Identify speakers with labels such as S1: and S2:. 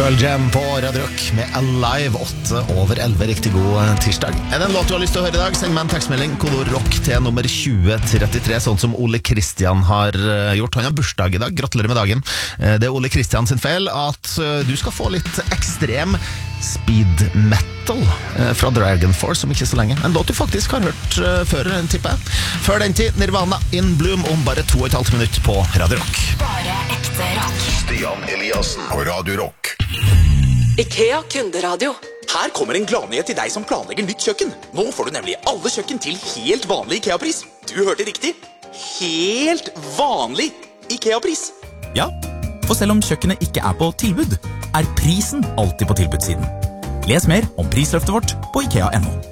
S1: Pearl Jam på Radio Rock med Alive 8:11. Riktig god tirsdag. Er det en låt du har lyst til å høre i dag? Send meg en tekstmelding, kodord rock til nummer 2033, sånn som Ole Kristian har gjort. Han har bursdag i dag, gratulerer med dagen. Det er Ole Kristian sin feil at du skal få litt ekstrem speed metal fra Dragon Force om ikke så lenge. En låt du faktisk har hørt før, tipper jeg. Før den tid, Nirvana In Bloom om bare 2,5 minutter på Radio Rock.
S2: Bare ekte rock.
S3: Stian Eliassen på Radio Rock.
S4: IKEA kunderadio.
S5: Her kommer en gladnyhet til deg som planlegger nytt kjøkken. Nå får du nemlig alle kjøkken til helt vanlig IKEA-pris. Du hørte riktig. Helt vanlig IKEA-pris.
S6: Ja, for selv om kjøkkenet ikke er på tilbud, er prisen alltid på tilbudssiden. Les mer om prisløftet vårt på IKEA.no.